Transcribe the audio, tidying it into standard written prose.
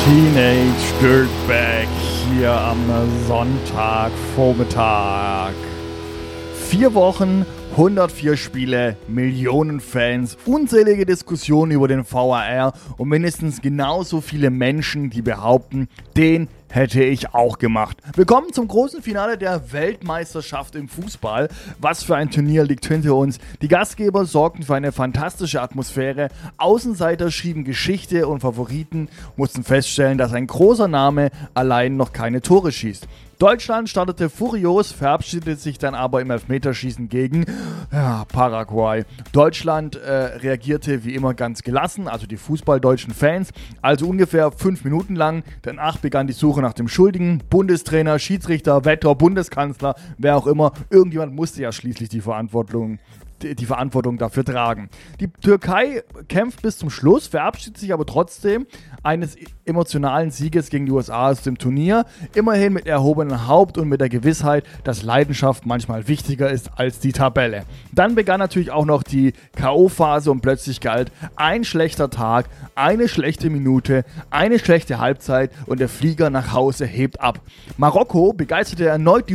Teenage Dirtbag hier am Sonntagvormittag. 4 Wochen, 104 Spiele, Millionen Fans, unzählige Diskussionen über den VAR und mindestens genauso viele Menschen, die behaupten, den hätte ich auch gemacht. Willkommen zum großen Finale der Weltmeisterschaft im Fußball. Was für ein Turnier liegt hinter uns. Die Gastgeber sorgten für eine fantastische Atmosphäre. Außenseiter schrieben Geschichte und Favoriten mussten feststellen, dass ein großer Name allein noch keine Tore schießt. Deutschland startete furios, verabschiedete sich dann aber im Elfmeterschießen gegen Paraguay. Deutschland reagierte wie immer ganz gelassen, also die fußballdeutschen Fans, also ungefähr 5 Minuten lang. Danach begann die Suche nach dem Schuldigen. Bundestrainer, Schiedsrichter, Wetter, Bundeskanzler, wer auch immer. Irgendjemand musste ja schließlich die Verantwortung dafür tragen. Die Türkei kämpft bis zum Schluss, verabschiedet sich aber trotzdem eines emotionalen Sieges gegen die USA aus dem Turnier. Immerhin mit erhobenem Haupt und mit der Gewissheit, dass Leidenschaft manchmal wichtiger ist als die Tabelle. Dann begann natürlich auch noch die K.O.-Phase und plötzlich galt ein schlechter Tag, eine schlechte Minute, eine schlechte Halbzeit und der Flieger nach Hause hebt ab. Marokko begeisterte erneut die